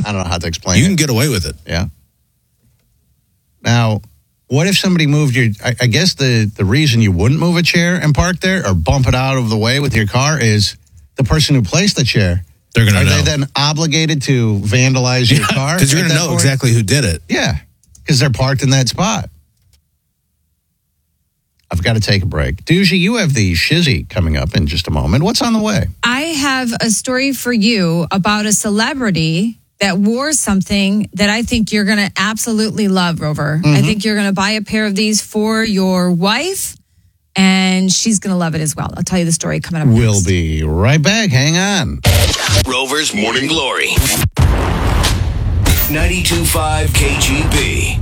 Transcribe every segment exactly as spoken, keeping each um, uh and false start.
I don't know how to explain You it. can get away with it. Yeah. Now, what if somebody moved your... I, I guess the, the reason you wouldn't move a chair and park there or bump it out of the way with your car is the person who placed the chair. They're going to Are know. they then obligated to vandalize your yeah, car? Because you're going to know point? exactly who did it. Yeah, because they're parked in that spot. I've got to take a break. Doozy, you have the shizzy coming up in just a moment. What's on the way? I have a story for you about a celebrity that wore something that I think you're going to absolutely love, Rover. Mm-hmm. I think you're going to buy a pair of these for your wife, and she's going to love it as well. I'll tell you the story coming up We'll next. be right back. Hang on. Rover's Morning Glory. ninety-two point five K G B.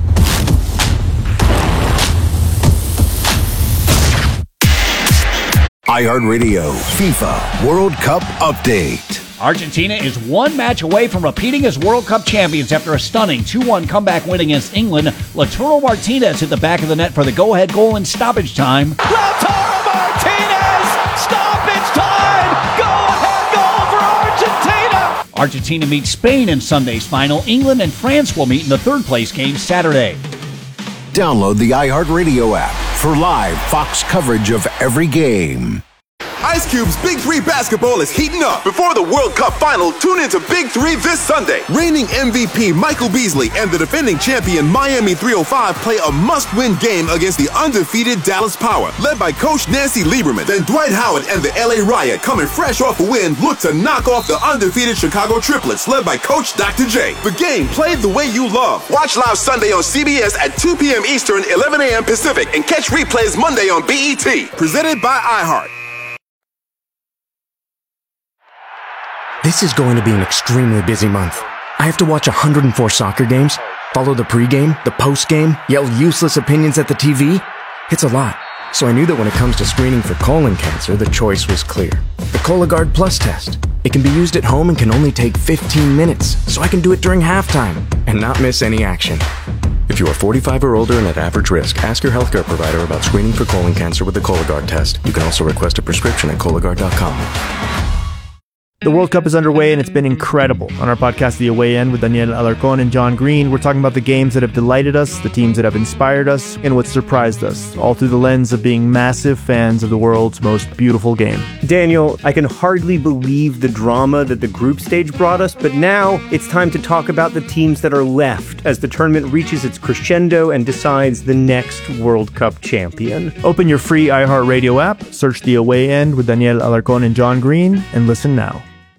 iHeartRadio FIFA World Cup Update. Argentina is one match away from repeating as World Cup champions after a stunning two one comeback win against England. Lautaro Martinez hit the back of the net for the go-ahead goal in stoppage time. Lautaro Martinez! Stoppage time! Go-ahead goal for Argentina! Argentina meets Spain in Sunday's final. England and France will meet in the third-place game Saturday. Download the iHeartRadio app for live Fox coverage of every game. Ice Cube's Big Three basketball is heating up. Before the World Cup final, tune into Big Three this Sunday. Reigning M V P Michael Beasley and the defending champion Miami three oh five play a must-win game against the undefeated Dallas Power, led by Coach Nancy Lieberman. Then Dwight Howard and the L A Riot, coming fresh off a win, look to knock off the undefeated Chicago Triplets, led by Coach Doctor J. The game played the way you love. Watch live Sunday on C B S at two p.m. Eastern, eleven a.m. Pacific, and catch replays Monday on B E T. Presented by iHeart. This is going to be an extremely busy month. I have to watch one hundred four soccer games, follow the pregame, the postgame, yell useless opinions at the T V. It's a lot. So I knew that when it comes to screening for colon cancer, the choice was clear. The Cologuard Plus test. It can be used at home and can only take fifteen minutes, so I can do it during halftime and not miss any action. If you are forty-five or older and at average risk, ask your healthcare provider about screening for colon cancer with the Cologuard test. You can also request a prescription at Cologuard dot com. The World Cup is underway, and it's been incredible. On our podcast, The Away End, with Daniel Alarcón and John Green, we're talking about the games that have delighted us, the teams that have inspired us, and what surprised us, all through the lens of being massive fans of the world's most beautiful game. Daniel, I can hardly believe the drama that the group stage brought us, but now it's time to talk about the teams that are left as the tournament reaches its crescendo and decides the next World Cup champion. Open your free iHeartRadio app, search The Away End with Daniel Alarcón and John Green, and listen now.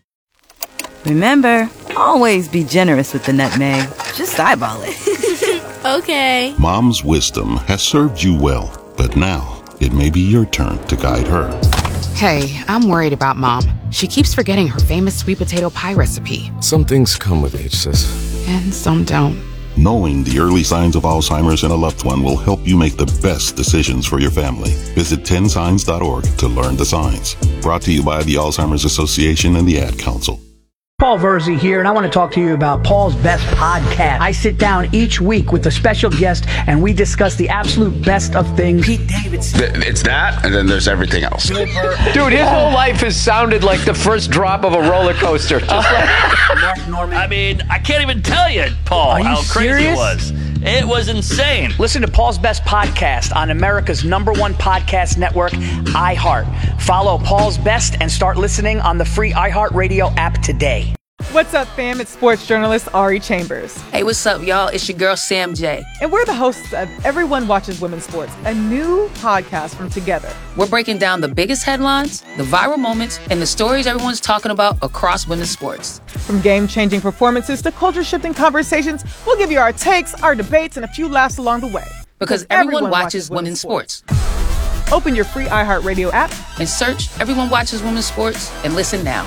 Remember, always be generous with the nutmeg. Just eyeball it. Okay. Mom's wisdom has served you well, but now it may be your turn to guide her. Hey, I'm worried about Mom. She keeps forgetting her famous sweet potato pie recipe. Some things come with age, sis. And some don't. Knowing the early signs of Alzheimer's in a loved one will help you make the best decisions for your family. Visit ten signs dot org to learn the signs. Brought to you by the Alzheimer's Association and the Ad Council. Paul Verzi here, and I want to talk to you about Paul's Best Podcast. I sit down each week with a special guest, and we discuss the absolute best of things. Pete Davidson. It's that, and then there's everything else. Dude, his whole life has sounded like the first drop of a roller coaster. Just like Mark Norman. I mean, I can't even tell you, Paul, Are you how crazy serious? it was. It was insane. Listen to Paul's Best Podcast on America's number one podcast network, iHeart. Follow Paul's Best and start listening on the free iHeartRadio app today. What's up, fam? It's sports journalist Ari Chambers. Hey, what's up, y'all? It's your girl, Sam J. And we're the hosts of Everyone Watches Women's Sports, a new podcast from Together. We're breaking down the biggest headlines, the viral moments, and the stories everyone's talking about across women's sports. From game-changing performances to culture-shifting conversations, we'll give you our takes, our debates, and a few laughs along the way. Because, because everyone, everyone watches, watches women's sports. sports. Open your free iHeartRadio app and search Everyone Watches Women's Sports and listen now.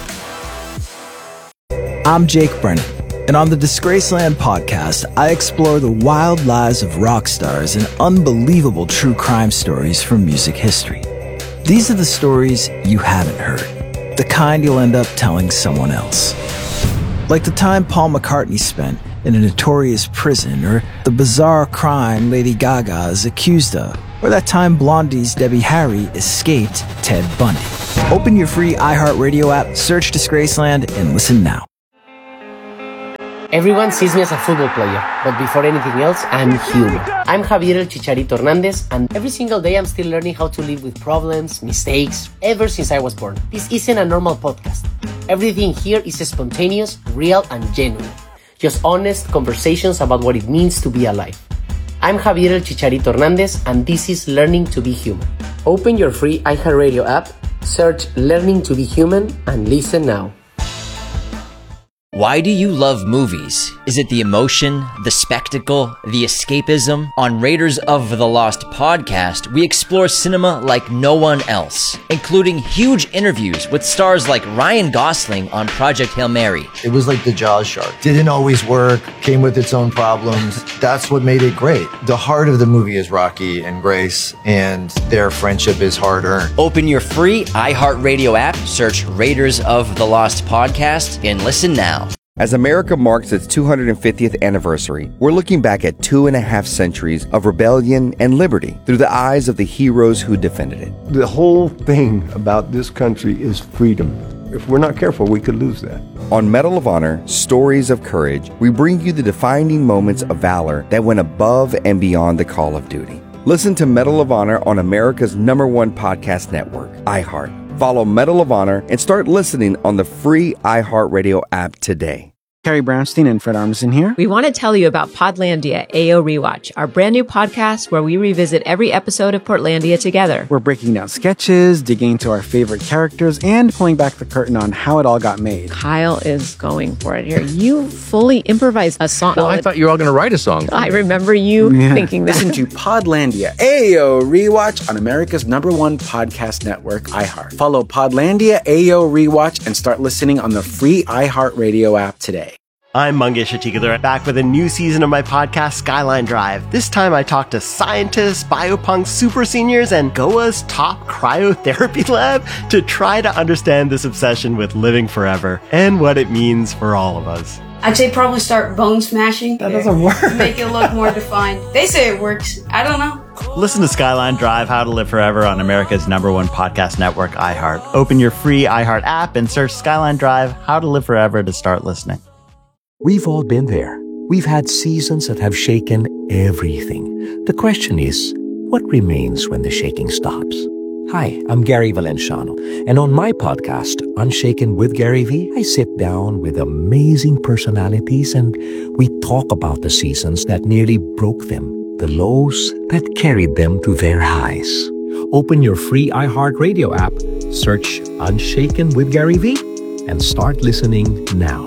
I'm Jake Brennan, and on the Disgraceland podcast, I explore the wild lives of rock stars and unbelievable true crime stories from music history. These are the stories you haven't heard, the kind you'll end up telling someone else. Like the time Paul McCartney spent in a notorious prison, or the bizarre crime Lady Gaga is accused of, or that time Blondie's Debbie Harry escaped Ted Bundy. Open your free iHeartRadio app, search Disgraceland, and listen now. Everyone sees me as a football player, but before anything else, I'm human. I'm Javier El Chicharito Hernandez, and every single day I'm still learning how to live with problems, mistakes, ever since I was born. This isn't a normal podcast. Everything here is spontaneous, real, and genuine. Just honest conversations about what it means to be alive. I'm Javier El Chicharito Hernandez, and this is Learning to be Human. Open your free iHeartRadio app, search Learning to be Human, and listen now. Why do you love movies? Is it the emotion, the spectacle, the escapism? On Raiders of the Lost podcast, we explore cinema like no one else, including huge interviews with stars like Ryan Gosling on Project Hail Mary. It was like the Jaws shark. Didn't always work, came with its own problems. That's what made it great. The heart of the movie is Rocky and Grace, and their friendship is hard-earned. Open your free iHeartRadio app, search Raiders of the Lost podcast, and listen now. As America marks its two hundred fiftieth anniversary, we're looking back at two and a half centuries of rebellion and liberty through the eyes of the heroes who defended it. The whole thing about this country is freedom. If we're not careful, we could lose that. On Medal of Honor, Stories of Courage, we bring you the defining moments of valor that went above and beyond the call of duty. Listen to Medal of Honor on America's number one podcast network, iHeart. Follow Medal of Honor and start listening on the free iHeartRadio app today. Carrie Brownstein and Fred Armisen here. We want to tell you about Podlandia A O Rewatch, our brand new podcast where we revisit every episode of Portlandia together. We're breaking down sketches, digging into our favorite characters, and pulling back the curtain on how it all got made. Kyle is going for it here. You fully improvised a song. Well, I thought you were all going to write a song. I remember you yeah. thinking that. Listen to Podlandia A O Rewatch on America's number one podcast network, iHeart. Follow Podlandia A O Rewatch and start listening on the free iHeartRadio app today. I'm Mangesh Atikadar, back with a new season of my podcast, Skyline Drive. This time I talk to scientists, biopunks, super seniors, and Goa's top cryotherapy lab to try to understand this obsession with living forever and what it means for all of us. I'd say probably start bone smashing. That doesn't work. To make it look more defined. They say it works. I don't know. Listen to Skyline Drive, How to Live Forever on America's number one podcast network, iHeart. Open your free iHeart app and search Skyline Drive, How to Live Forever to start listening. We've all been there. We've had seasons that have shaken everything. The question is, what remains when the shaking stops? Hi, I'm Gary Valenciano, and on my podcast, Unshaken with Gary V, I sit down with amazing personalities and we talk about the seasons that nearly broke them, the lows that carried them to their highs. Open your free iHeartRadio app, search Unshaken with Gary V, and start listening now.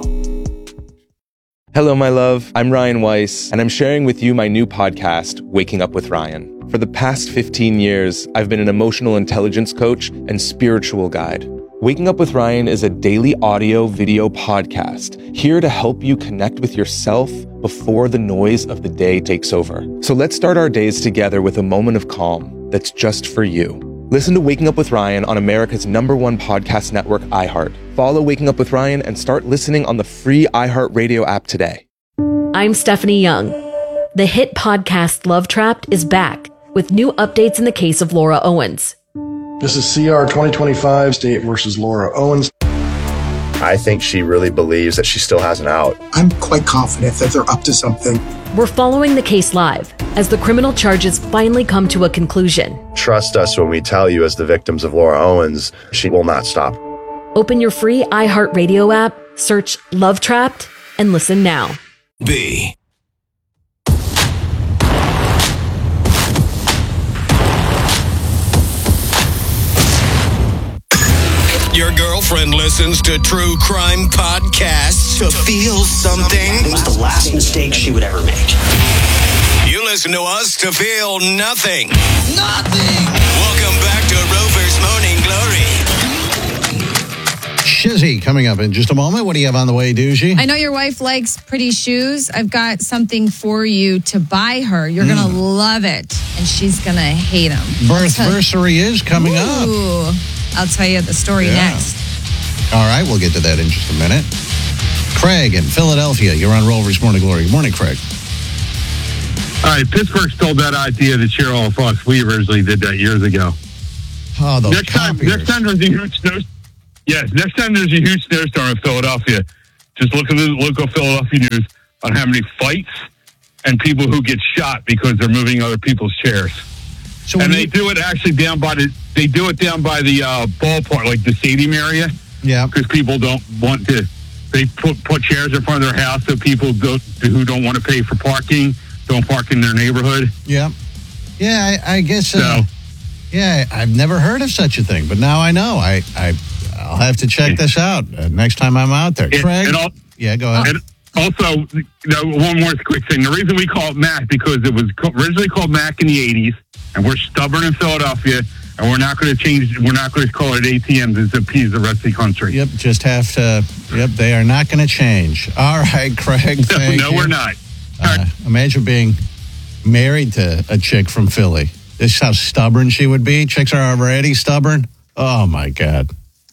Hello, my love. I'm Ryan Weiss, and I'm sharing with you my new podcast, Waking Up with Ryan. For the past fifteen years, I've been an emotional intelligence coach and spiritual guide. Waking Up with Ryan is a daily audio video podcast here to help you connect with yourself before the noise of the day takes over. So let's start our days together with a moment of calm that's just for you. Listen to Waking Up with Ryan on America's number one podcast network, iHeart. Follow Waking Up with Ryan and start listening on the free iHeartRadio app today. I'm Stephanie Young. The hit podcast Love Trapped is back with new updates in the case of Laura Owens. This is C R twenty twenty-five, State versus Laura Owens. I think she really believes that she still has an out. I'm quite confident that they're up to something. We're following the case live as the criminal charges finally come to a conclusion. Trust us when we tell you, as the victims of Laura Owens, she will not stop. Open your free iHeartRadio app, search Love Trapped, and listen now. B. Your girlfriend listens to true crime podcasts to feel something. It was the last mistake she would ever make. You listen to us to feel nothing. Nothing! Welcome back to Rover's Morning Glory. Shizzy coming up in just a moment. What do you have on the way, Doogie? I know your wife likes pretty shoes. I've got something for you to buy her. You're mm. going to love it, and she's going to hate them. Birthversary is coming Ooh. up. I'll tell you the story yeah. next. All right, we'll get to that in just a minute. Craig in Philadelphia, you're on Rover's Morning Glory. Good morning, Craig. All right, Pittsburgh stole that idea to cheer all of us. We originally did that years ago. Oh, those next time, next time there's a huge snow. Yes, next time there's a huge snowstorm in Philadelphia, Just look at the local Philadelphia news on how many fights and people who get shot because they're moving other people's chairs. So and they you, do it actually down by the they do it down by the uh, ballpark, like the stadium area. Yeah, because people don't want to. They put put chairs in front of their house so people don't, who don't want to pay for parking don't park in their neighborhood. Yeah, yeah. I, I guess. Uh, so, yeah, I've never heard of such a thing, but now I know. I I I'll have to check this out uh, next time I'm out there. It, Craig, and all, yeah, go ahead. And also, you know, one more quick thing. The reason we call it Mac because it was originally called Mac in the eighties, and we're stubborn in Philadelphia. And we're not going to change, we're not going to call it A T Ms to appease the rest of the country. Yep, just have to, yep, they are not going to change. All right, Craig, thank no, you. No, we're not. Uh, imagine being married to a chick from Philly. This is how stubborn she would be. Chicks are already stubborn. Oh, my God.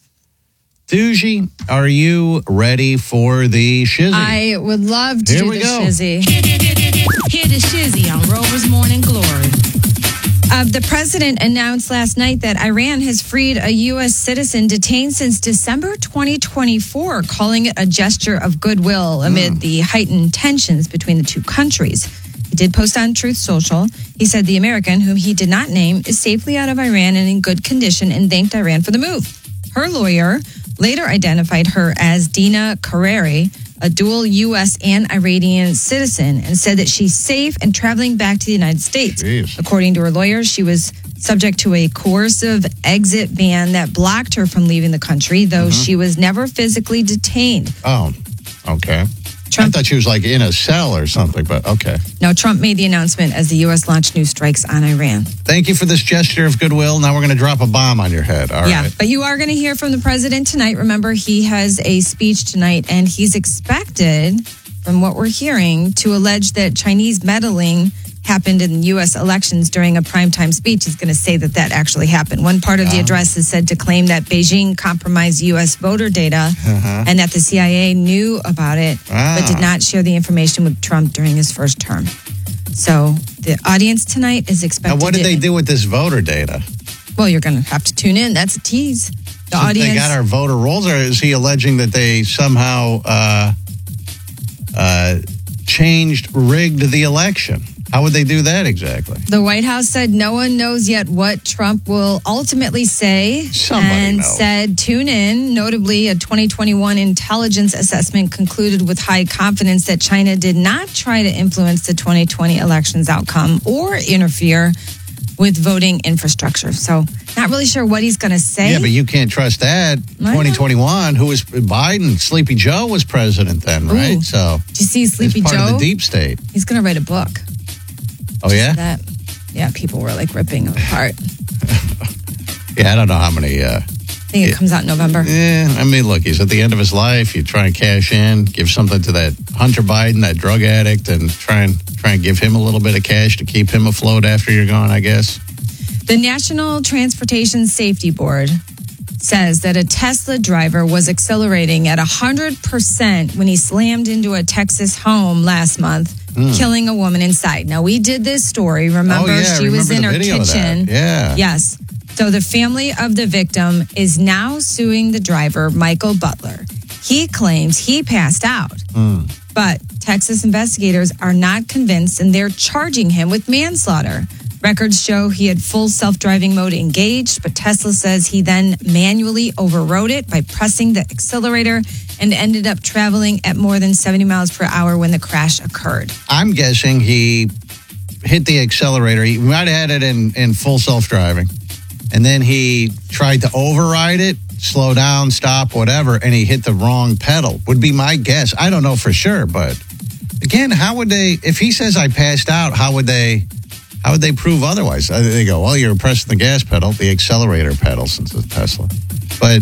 Doogie, are you ready for the shizzy? I would love to Here do we the go. shizzy. Hear the shizzy on Rover's Morning Glory. Uh, the president announced last night that Iran has freed a U S citizen detained since December twenty twenty-four, calling it a gesture of goodwill amid mm. the heightened tensions between the two countries. He did post on Truth Social. He said the American, whom he did not name, is safely out of Iran and in good condition and thanked Iran for the move. Her lawyer later identified her as Dina Kareri, a dual U S and Iranian citizen, and said that she's safe and traveling back to the United States. Jeez. According to her lawyer, she was subject to a coercive exit ban that blocked her from leaving the country, though mm-hmm. she was never physically detained. Oh, okay. Trump, I thought she was like in a cell or something, but okay. No, Trump made the announcement as the U S launched new strikes on Iran. Thank you for this gesture of goodwill. Now we're going to drop a bomb on your head. All yeah, right. But you are going to hear from the president tonight. Remember, he has a speech tonight, and he's expected, from what we're hearing, to allege that Chinese meddling happened in U S elections during a primetime speech. He's going to say that that actually happened. One part of the address is said to claim that Beijing compromised U S voter data uh-huh. and that the C I A knew about it, ah. but did not share the information with Trump during his first term. So the audience tonight is expected. Now, what did to, they do with this voter data? Well, you're going to have to tune in. That's a tease. The so audience. They got our voter rolls, or is he alleging that they somehow uh, uh, changed, rigged the election? How would they do that exactly? The White House said no one knows yet what Trump will ultimately say. Somebody and knows. Said tune in. Notably, a twenty twenty-one intelligence assessment concluded with high confidence that China did not try to influence the twenty twenty elections outcome or interfere with voting infrastructure. So not really sure what he's going to say. Yeah, but you can't trust that. twenty twenty-one, who was Biden? Sleepy Joe was president then, right? Ooh. So did you see Sleepy part Joe? Part of the deep state. He's going to write a book. Oh, yeah? That, yeah, people were like ripping him apart. Yeah, I don't know how many. Uh, I think it yeah, comes out in November. Yeah, I mean, look, he's at the end of his life. You try and cash in, give something to that Hunter Biden, that drug addict, and try and try and give him a little bit of cash to keep him afloat after you're gone, I guess. The National Transportation Safety Board says that a Tesla driver was accelerating at one hundred percent when he slammed into a Texas home last month, mm. killing a woman inside. Now, we did this story. Remember, oh, yeah, she was in her kitchen. Yeah. Yes. So the family of the victim is now suing the driver, Michael Butler. He claims he passed out. Mm. But Texas investigators are not convinced, and they're charging him with manslaughter. Records show he had full self-driving mode engaged, but Tesla says he then manually overrode it by pressing the accelerator and ended up traveling at more than seventy miles per hour when the crash occurred. I'm guessing he hit the accelerator. He might have had it in, in full self-driving. And then he tried to override it, slow down, stop, whatever, and he hit the wrong pedal, would be my guess. I don't know for sure, but again, how would they, if he says I passed out, how would they... How would they prove otherwise? They go, well, you're pressing the gas pedal, the accelerator pedal, since it's Tesla. But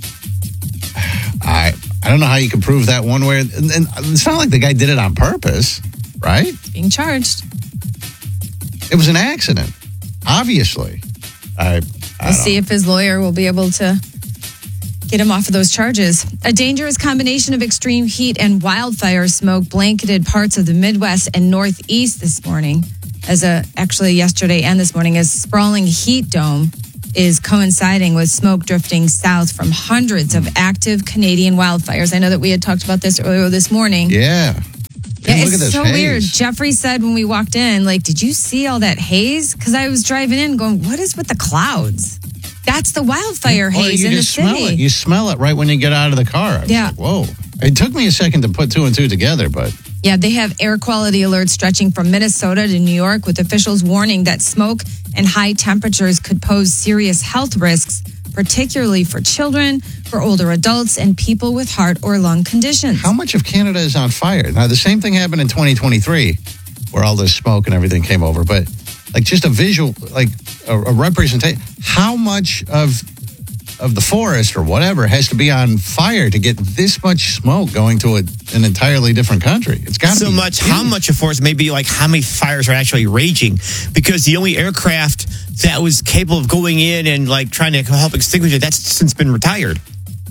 I I don't know how you can prove that one way. And, and it's not like the guy did it on purpose, right? Being charged. It was an accident, obviously. I, I we'll see if his lawyer will be able to get him off of those charges. A dangerous combination of extreme heat and wildfire smoke blanketed parts of the Midwest and Northeast this morning. As a, actually yesterday and this morning, as sprawling heat dome is coinciding with smoke drifting south from hundreds of active Canadian wildfires. I know that we had talked about this earlier this morning. Yeah. Yeah, Look it's at this so haze. weird. Jeffrey said when we walked in, like, did you see all that haze? Because I was driving in going, what is with the clouds? That's the wildfire Or haze you in the just smell city. it. You smell it right when you get out of the car. I was Yeah. like, whoa. It took me a second to put two and two together, but Yeah, they have air quality alerts stretching from Minnesota to New York, with officials warning that smoke and high temperatures could pose serious health risks, particularly for children, for older adults, and people with heart or lung conditions. how much of Canada is on fire? Now, the same thing happened in twenty twenty-three, where all this smoke and everything came over, but like just a visual, like a, a representation. How much of of the forest or whatever has to be on fire to get this much smoke going to a, an entirely different country? It's got to so be much. How much of force? Maybe like how many fires are actually raging? Because the only aircraft that was capable of going in and like trying to help extinguish it, that's since been retired.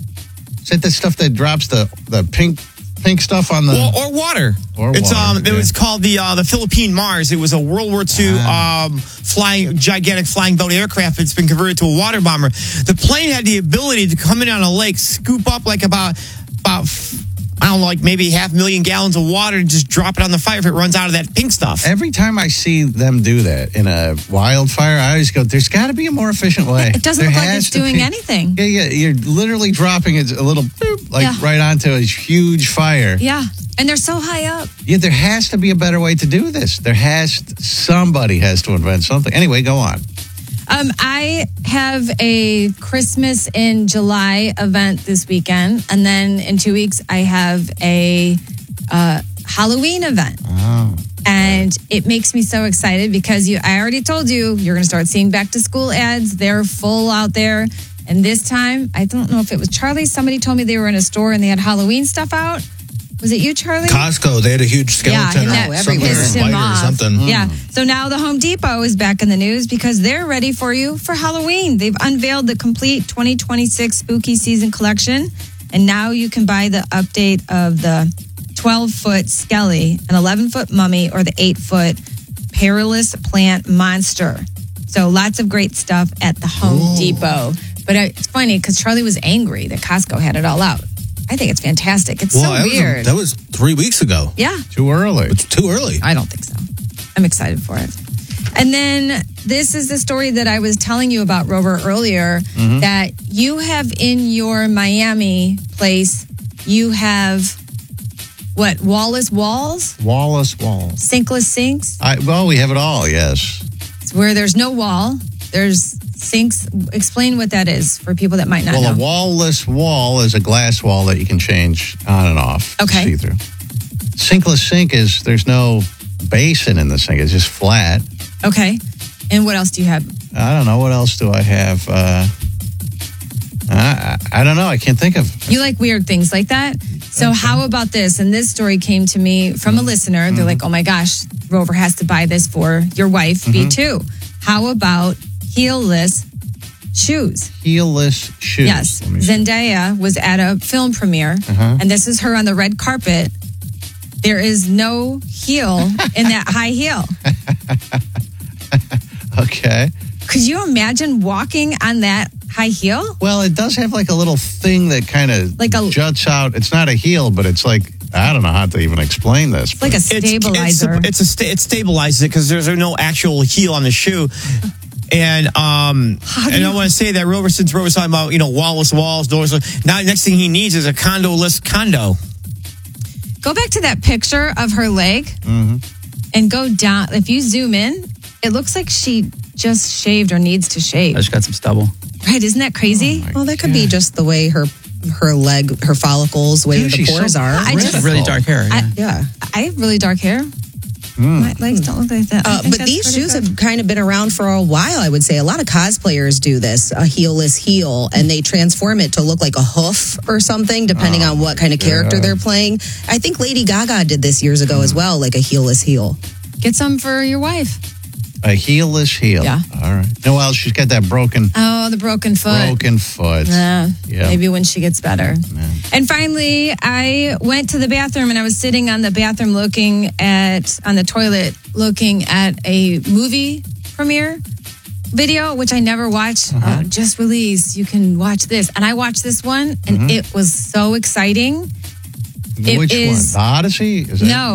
Is that the stuff that drops the, the pink pink stuff on the Well, or water. Or it's water, um. It yeah. was called the uh, the Philippine Mars. It was a World War Two um flying gigantic flying boat aircraft. It's been converted to a water bomber. The plane had the ability to come in on a lake, scoop up like about about I don't know, like maybe half a million gallons of water, and just drop it on the fire if it runs out of that pink stuff. Every time I see them do that in a wildfire, I always go, there's got to be a more efficient way. It doesn't There look like has it's to doing be- anything. Yeah, yeah. You're literally dropping it a little, boop, like Yeah. right onto a huge fire. Yeah, and they're so high up. Yeah, there has to be a better way to do this. There has, somebody has to invent something. Anyway, go on. Um, I have a Christmas in July event this weekend, and then in two weeks I have a uh, Halloween event. Oh. And it makes me so excited because you, I already told you, you're going to start seeing back to school ads. They're full out there. And this time, I don't know if it was Charlie. Somebody told me they were in a store and they had Halloween stuff out. Was it you, Charlie? Costco, they had a huge skeleton Yeah, and or that something, or a pissed him spider or off. something. Yeah. So now the Home Depot is back in the news because they're ready for you for Halloween. They've unveiled the complete twenty twenty-six spooky season collection. And now you can buy the update of the twelve-foot Skelly, an eleven-foot mummy, or the eight-foot perilous plant monster. So lots of great stuff at the Home Depot. But it's funny because Charlie was angry that Costco had it all out. I think it's fantastic. It's Well, so that was a- weird. that was three weeks ago. Yeah. Too early. It's too early. I don't think so. I'm excited for it. And then this is the story that I was telling you about, Rover, earlier, Mhm. that you have in your Miami place, you have what, Wallace Walls? Wallace Wall. Sinkless sinks? I, well, we have it all, yes. It's where there's no wall, there's sinks. Explain what that is for people that might not Well, know. a wall-less wall is a glass wall that you can change on and off. Okay. See through. Sinkless sink is there's no basin in the sink. It's just flat. Okay. And what else do you have? I don't know. What else do I have? Uh, I, I don't know. I can't think of. You like weird things like that? So how about this? And this story came to me from a listener. They're like, oh my gosh, Rover has to buy this for your wife, V two. How about heelless shoes? Heelless shoes. Yes. Let me see. Zendaya was at a film premiere, Uh-huh. and this is her on the red carpet. There is no heel in that high heel. Okay. Could you imagine walking on that high heel? Well, it does have like a little thing that kind of Like a- juts out. It's not a heel, but it's like, I don't know how to even explain this. It's like a It's, stabilizer. it's, it's a sta- it stabilizes it because there's no actual heel on the shoe. And um, and I want to say that Rover, since Rover's talking about, you know, wallless walls, doors, now next thing he needs is a condo-less condo. Go back to that picture of her leg Mm-hmm. and go down. If you zoom in, it looks like she just shaved or needs to shave. I just got some stubble. Right? Isn't that crazy? Well, that could be just the way her her leg, her follicles, the way Dude, the she's pores so are. I just- Really dark hair. I, Yeah. I have really dark hair. Hmm. My legs don't look like that. I Uh, think but that's these pretty shoes good. have kind of been around for a while, I would say. A lot of cosplayers do this, a heelless heel, and they transform it to look like a hoof or something, depending Oh, on what kind of character God. they're playing. I think Lady Gaga did this years ago as well, like a heelless heel. Get some for your wife. A heelless heel. Yeah. All right. No, well, she's got that broken, Oh, the broken foot. broken foot. Yeah. Yeah. Maybe when she gets better. And finally, I went to the bathroom and I was sitting on the bathroom looking at, on the toilet, looking at a movie premiere. video, which I never watched, Uh-huh. uh, just released. You can watch this. And I watched this one, and Mhm. it was so exciting. It Which is- one? The Odyssey? Is that- No,